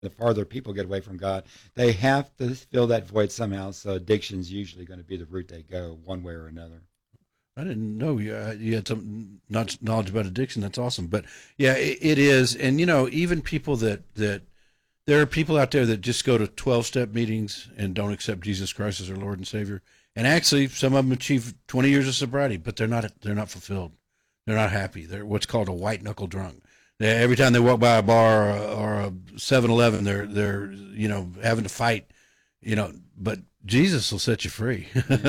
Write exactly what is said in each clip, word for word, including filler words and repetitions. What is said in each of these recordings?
the farther people get away from God, they have to fill that void somehow. So addiction's usually going to be the route they go, one way or another. I didn't know you, uh, you had some knowledge about addiction. That's awesome. But yeah, it, it is. And, you know, even people that, that there are people out there that just go to twelve-step meetings and don't accept Jesus Christ as their Lord and Savior. And actually, some of them achieve twenty years of sobriety, but they're not they're not fulfilled. They're not happy. They're what's called a white-knuckle drunk. They, every time they walk by a bar or, or a seven eleven, they're, they're, you know, having to fight, you know, but Jesus will set you free.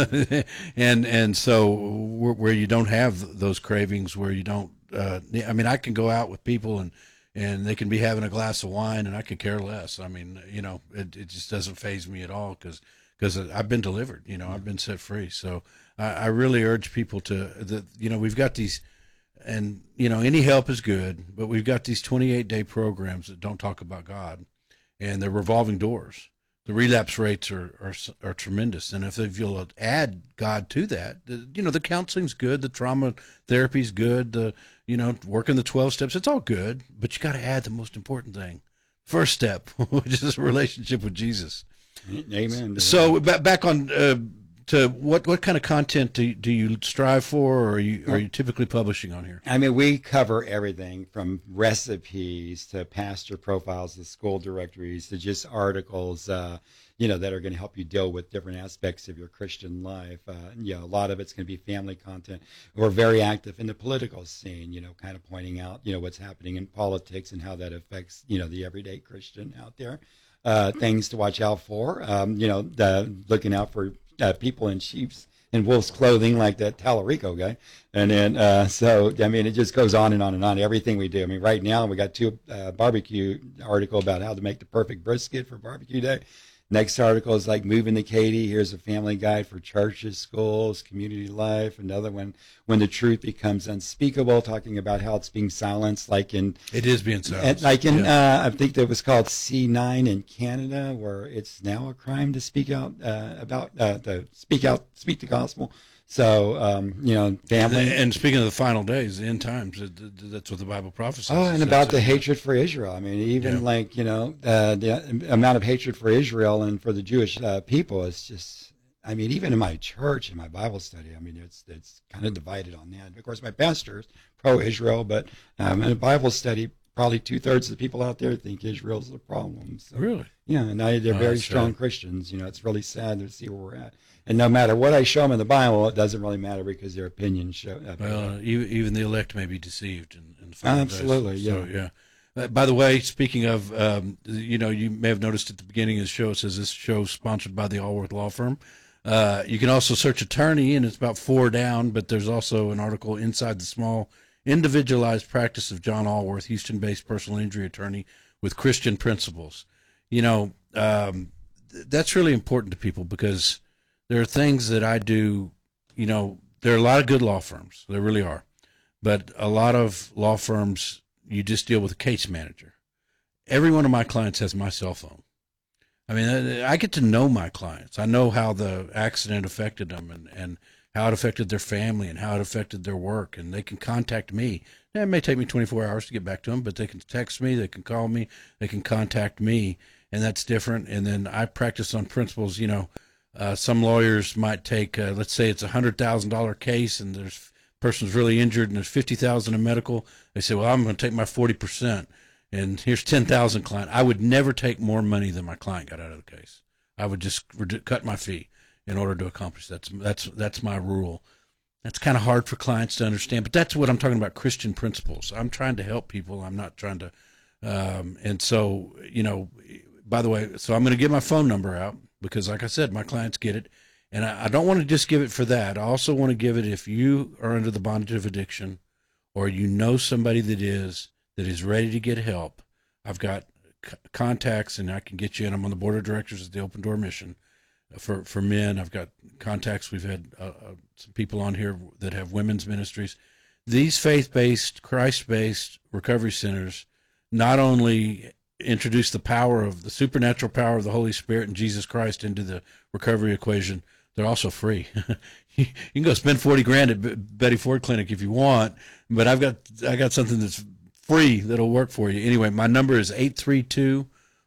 and and so where, where you don't have those cravings, where you don't, uh, I mean, I can go out with people and, and they can be having a glass of wine and I could care less. I mean, you know, it, it just doesn't faze me at all because because I've been delivered, you know, I've been set free. So I, I really urge people to, the, you know, we've got these, and, you know, any help is good, but we've got these twenty-eight day programs that don't talk about God, and they're revolving doors. The relapse rates are, are, are tremendous. And if, if you'll add God to that, the, you know, the counseling's good, the trauma therapy's good, the, you know, working the twelve steps, it's all good, but you got to add the most important thing. First step, which is a relationship with Jesus. Amen. So back on uh, to what what kind of content do do you strive for, or are you are you typically publishing on here? I mean, we cover everything from recipes to pastor profiles to school directories to just articles, uh, you know, that are going to help you deal with different aspects of your Christian life. Uh, you know, a lot of it's going to be family content. We're very active in the political scene, you know, kind of pointing out, you know, what's happening in politics and how that affects, you know, the everyday Christian out there. Uh, things to watch out for, um, you know, the, looking out for uh, people in sheep's and wolf's clothing like that Talarico guy. And then, uh, so, I mean, it just goes on and on and on, everything we do. I mean, right now we got two uh, barbecue article about how to make the perfect brisket for barbecue day. Next article is like moving to Katy. Here's a family guide for churches, schools, community life. Another one, when the truth becomes unspeakable, talking about how it's being silenced, like in it is being silenced. Like in, yeah. uh, I think that was called C nine in Canada, where it's now a crime to speak out uh, about uh, to speak out, speak the gospel. So, um, you know, family. And, and speaking of the final days, the end times, that's what the Bible prophesies. Oh, and about the hatred for Israel. I mean, even yeah. like, you know, uh, the amount of hatred for Israel and for the Jewish uh, people is just, I mean, even in my church, in my Bible study, I mean, it's it's kind of divided on that. Of course, my pastor's pro-Israel, but um, in a Bible study, probably two-thirds of the people out there think Israel's the problem. So, really? Yeah, and I, they're oh, very strong sad. Christians. You know, it's really sad to see where we're at. And no matter what I show them in the Bible, it doesn't really matter because their opinions show up. Well, even, even the elect may be deceived in, in the final Absolutely, days. yeah. So, yeah. Uh, by the way, speaking of, um, you know, you may have noticed at the beginning of the show, it says this show is sponsored by the Allworth Law Firm. Uh, you can also search attorney, and it's about four down, but there's also an article inside the small individualized practice of John Allworth, Houston-based personal injury attorney with Christian principles. You know, um, th- that's really important to people because there are things that I do, you know, there are a lot of good law firms. There really are. But a lot of law firms, you just deal with a case manager. Every one of my clients has my cell phone. I mean, I get to know my clients. I know how the accident affected them and, and how it affected their family and how it affected their work. And they can contact me. It may take me twenty-four hours to get back to them, but they can text me, they can call me, they can contact me, and that's different. And then I practice on principles, you know. Uh, some lawyers might take, uh, let's say it's a hundred thousand dollar case, and there's person's really injured, and there's fifty thousand in medical. They say, "Well, I'm going to take my forty percent, and here's ten thousand client." I would never take more money than my client got out of the case. I would just redu- cut my fee in order to accomplish that. That's that's my rule. That's kind of hard for clients to understand, but that's what I'm talking about. Christian principles. I'm trying to help people. I'm not trying to, um, and so you know. By the way, so I'm going to give my phone number out. Because, like I said, my clients get it. And I, I don't want to just give it for that. I also want to give it if you are under the bondage of addiction or you know somebody that is, that is ready to get help. I've got c- contacts, and I can get you in. I'm on the board of directors of the Open Door Mission for, for men. I've got contacts. We've had uh, uh, some people on here that have women's ministries. These faith-based, Christ-based recovery centers not only introduce the power of the supernatural power of the Holy Spirit and Jesus Christ into the recovery equation, they're also free. You can go spend forty grand at B- Betty Ford Clinic if you want, but I've got I got something that's free that'll work for you. Anyway, my number is eight three two,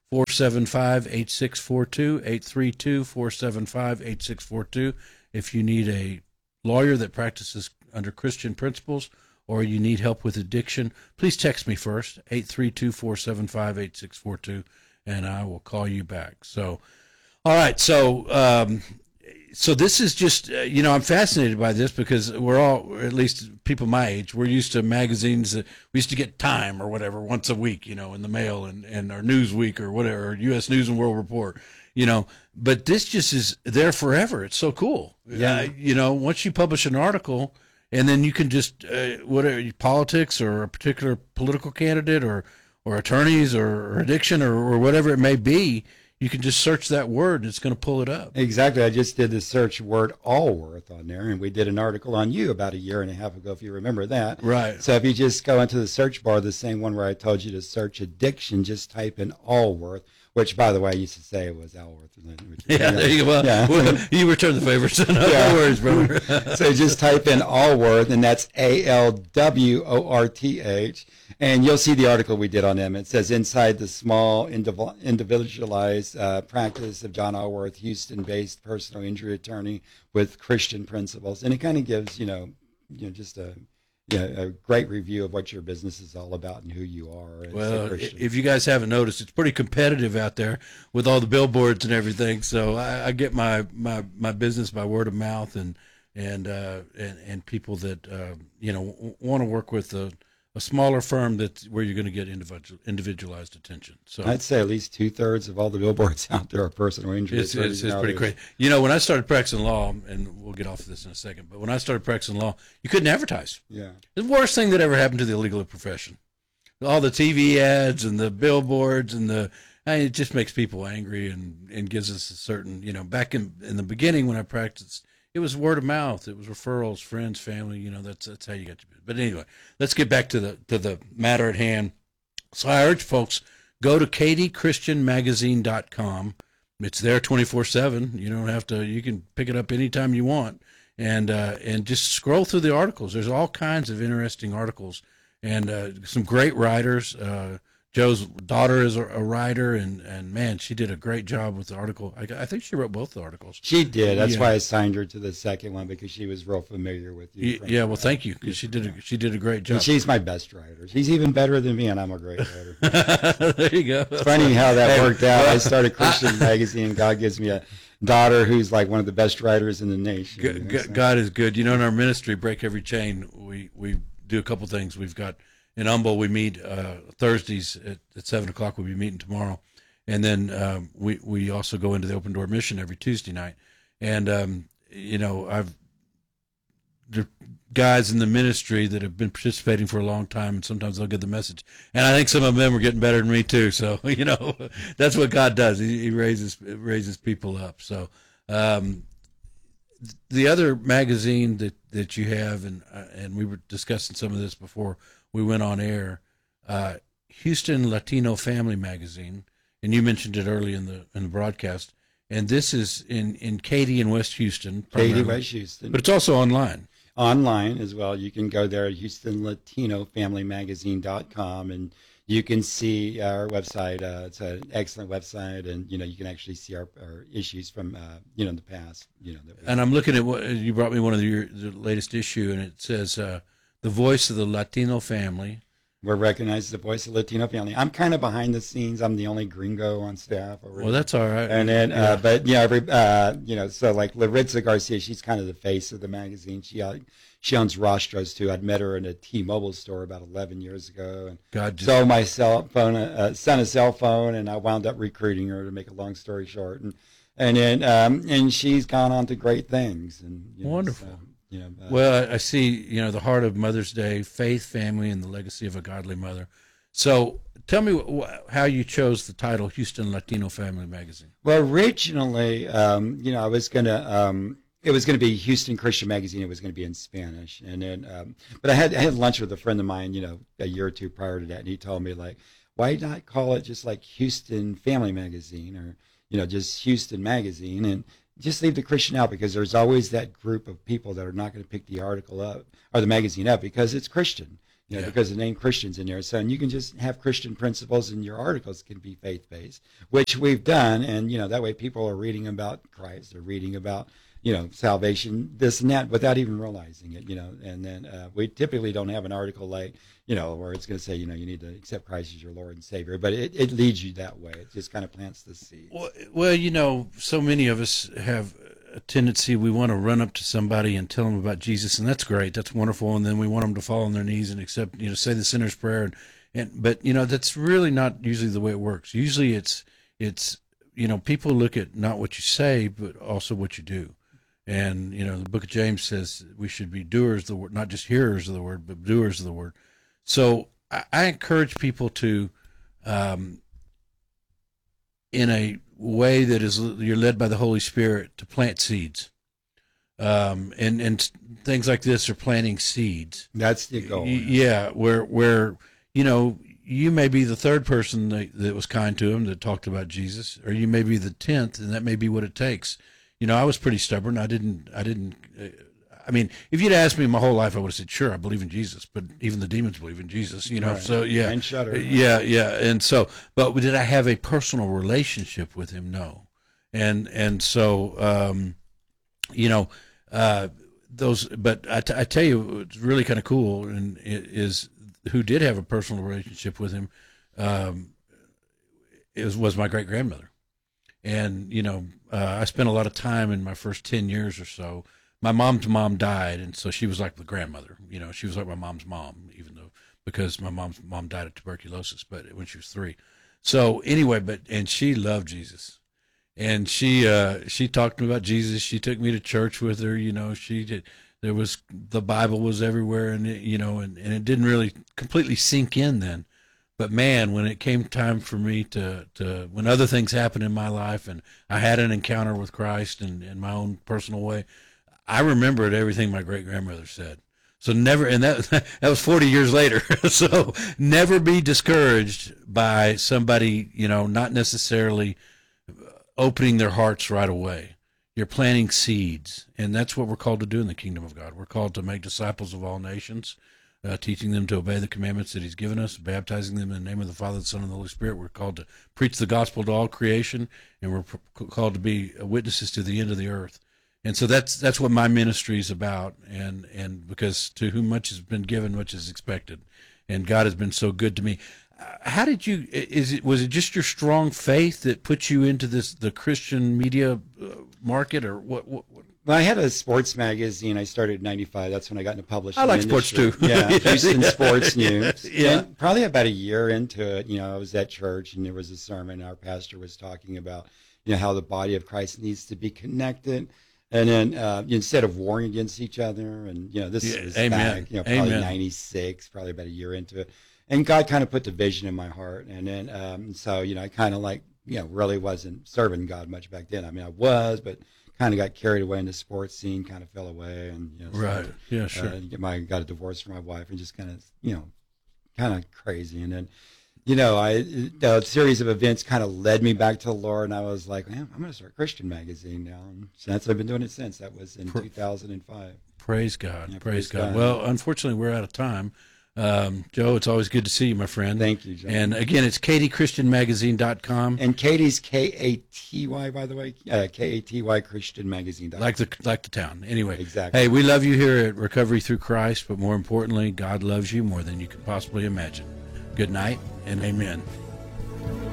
four seven five, eight six four two, eight three two, four seven five, eight six four two. If you need a lawyer that practices under Christian principles or you need help with addiction, please text me first, eight three two, four seven five, eight six four two, and I will call you back. So, all right, so um, so this is just, uh, you know, I'm fascinated by this because we're all, or at least people my age, we're used to magazines that we used to get Time or whatever once a week, you know, in the mail, and, and our Newsweek or whatever, or U S News and World Report, you know, but this just is there forever. It's so cool. Yeah. Uh, you know, once you publish an article and then you can just, uh, whatever, politics or a particular political candidate or, or attorneys or, or addiction or, or whatever it may be, you can just search that word and it's going to pull it up. Exactly. I just did the search word Allworth on there, and we did an article on you about a year and a half ago, if you remember that. Right. So if you just go into the search bar, the same one where I told you to search addiction, just type in Allworth, which, by the way, I used to say it was Alworth. Which, yeah, there you go. Well, yeah. well, you return the favor, so no Yeah. worries, brother. So just type in Allworth, and that's A L W O R T H, and you'll see the article we did on them. It says, inside the small, indiv- individualized uh, practice of John Allworth, Houston-based personal injury attorney with Christian principles. And it kind of gives, you know, you know, just a, yeah, a great review of what your business is all about and who you are as Well, a Christian. if you guys haven't noticed, it's pretty competitive out there with all the billboards and everything. So I, I get my, my, my business by word of mouth and and uh, and, and people that uh, you know w- want to work with a, a smaller firm that's where you're going to get individual, individualized attention. So I'd say at least two thirds of all the billboards out there are personal injury It's, attorneys it's, it's pretty nowadays. crazy. You know, when I started practicing law, and we'll get off of this in a second, but when I started practicing law, you couldn't advertise. Yeah. The worst thing that ever happened to the legal profession. All the T V ads and the billboards and the, I mean, it just makes people angry and, and gives us a certain, you know, back in, in the beginning when I practiced, it was word of mouth. It was referrals, friends, family, you know, that's, that's how you got your, but anyway, let's get back to the, to the matter at hand. So I urge folks, go to katy christian magazine dot com. It's there twenty-four seven. You don't have to, you can pick it up anytime you want, and, uh, and just scroll through the articles. There's all kinds of interesting articles and, uh, some great writers. Uh, Joe's daughter is a, a writer, and, and man, she did a great job with the article. I, I think she wrote both the articles. She did. That's Yeah. why I signed her to the second one, because she was real familiar with you. Y- Yeah, well, thank you, because she did a, she did a great job. And she's my best writer. She's even better than me, and I'm a great writer. There you go. It's funny how that Hey, worked out. I well, started Christian Magazine, and God gives me a daughter who's like one of the best writers in the nation. G- you know, G- so- God is good. You know, in our ministry, Break Every Chain, we, we do a couple things. We've got in Humble, we meet uh, Thursdays at, at seven o'clock. We'll be meeting tomorrow, and then um, we we also go into the Open Door Mission every Tuesday night. And um, you know, I've there are guys in the ministry that have been participating for a long time, and sometimes they'll get the message. And I think some of them are getting better than me too. So you know, that's what God does. He, he raises raises people up. So. Um, The other magazine that, that you have, and uh, and we were discussing some of this before we went on air, uh, Houston Latino Family Magazine, and you mentioned it early in the in the broadcast. And this is in, in Katy and West Houston, Katy, primarily. West Houston. But it's also online. Online as well. You can go there at houston latino family magazine dot com, and you can see our website. Uh, it's an excellent website, and you know you can actually see our, our issues from uh, you know in the past. You know, that we, And I'm looking at what you brought me one of the, your, the latest issue, and it says uh, the voice of the Latino family. we're recognized as the voice of Latino family. I'm kind of behind the scenes. I'm the only gringo on staff. Over Well, that's all right. And then, Yeah. uh, but you know, every, uh, you know, so like Laritza Garcia, she's kind of the face of the magazine. She uh, she owns Rostros too. I'd met her in a T-Mobile store about eleven years ago, and God just sold my cell phone, uh, son a cell phone, and I wound up recruiting her. To make a long story short, and and then um, and she's gone on to great things. And you know, Wonderful. so, you know, uh, Well, I I see, you know, the heart of Mother's Day, faith, family, and the legacy of a godly mother. So tell me wh- how you chose the title Houston Latino Family Magazine. Well, originally, um, you know, I was gonna, um, it was gonna be Houston Christian Magazine. It was gonna be in Spanish, and then, um, but I had I had lunch with a friend of mine, you know, a year or two prior to that, and he told me like, why not call it just like Houston Family Magazine, or you know, just Houston Magazine, and just leave the Christian out, because there's always that group of people that are not going to pick the article up or the magazine up because it's Christian. You know, Yeah. because the name Christian's in there. So, and you can just have Christian principles, and your articles can be faith-based, which we've done. And, you know, that way people are reading about Christ, they're reading about, you know, salvation, this and that, without even realizing it, you know. And then uh, we typically don't have an article like, you know, where it's going to say, you know, you need to accept Christ as your Lord and Savior, but it, it leads you that way. It just kind of plants the seed. Well, well, you know, so many of us have a tendency, we want to run up to somebody and tell them about Jesus, and that's great, that's wonderful, and then we want them to fall on their knees and accept, you know, say the sinner's prayer, and, and but you know, that's really not usually the way it works. Usually, it's it's you know, people look at not what you say, but also what you do, and you know, the Book of James says we should be doers of the word, not just hearers of the word, but doers of the word. So I, I encourage people to, um, in a way that is you're led by the Holy Spirit, to plant seeds, um, and and things like this are planting seeds. That's the goal. Y- Yeah, where where you know, you may be the third person that, that was kind to him, that talked about Jesus, or you may be the tenth, and that may be what it takes. You know, I was pretty stubborn. I didn't. I didn't. Uh, I mean, if you'd asked me my whole life, I would have said, "Sure, I believe in Jesus." But even the demons believe in Jesus. You know, Right. so yeah, And shudder. yeah, yeah. And so, but did I have a personal relationship with him? No. And and so, um, you know, uh, those. But I, t- I tell you, it's really kind of cool, and it is who did have a personal relationship with him. Um, it was, was my great grandmother, and you know, uh, I spent a lot of time in my first ten years or so. My mom's mom died, and so she was like the grandmother. You know, she was like my mom's mom, even though because my mom's mom died of tuberculosis, but when she was three. So anyway, but and she loved Jesus, and she uh, she talked to me about Jesus. She took me to church with her. You know, she did. There was the Bible was everywhere, and it, you know, and, and it didn't really completely sink in then. But man, when it came time for me to, to when other things happened in my life, and I had an encounter with Christ in, in my own personal way, I remembered everything my great grandmother said. So never, and that that was forty years later. So never be discouraged by somebody, you know, not necessarily opening their hearts right away. You're planting seeds, and that's what we're called to do in the kingdom of God. We're called to make disciples of all nations, uh, teaching them to obey the commandments that He's given us, baptizing them in the name of the Father, the Son, and the Holy Spirit. We're called to preach the gospel to all creation, and we're p- called to be witnesses to the end of the earth. And so that's that's what my ministry is about, and and because to whom much has been given, much is expected, and God has been so good to me. Uh, How did you? Is it was it just your strong faith that put you into this the Christian media uh, market, or what? what, what? Well, I had a sports magazine. I started in ninety-five. That's when I got into publishing. I like sports industry. too. Yeah, Yeah, Houston yeah. Sports News. Yeah. And probably about a year into it, you know, I was at church and there was a sermon. Our pastor was talking about, you know, how the body of Christ needs to be connected. And then uh, instead of warring against each other, and, you know, this Yeah, was amen. back, you know, probably Amen. ninety-six, probably about a year into it. And God kind of put the vision in my heart. And then, um, so, you know, I kind of like, you know, really wasn't serving God much back then. I mean, I was, but kind of got carried away in the sports scene, kind of fell away. And, you know, Right. started, Yeah. Sure. uh, get my, got a divorce from my wife and just kind of, you know, kind of crazy. And then, you know, I the series of events kind of led me back to the Lord, and I was like, man, I'm going to start a Christian magazine now. And since I've been doing it since. That was in Pr- two thousand five. Praise God. Yeah, praise praise God. God. Well, unfortunately, we're out of time. Um, Joe, it's always good to see you, my friend. Thank you, John. And again, it's katie christian magazine dot com. And Katie's K A T Y, by the way, uh, K A T Y Christian Magazine. Like the like the town. Anyway, Exactly. Hey, we love you here at Recovery Through Christ, but more importantly, God loves you more than you could possibly imagine. Good night and amen.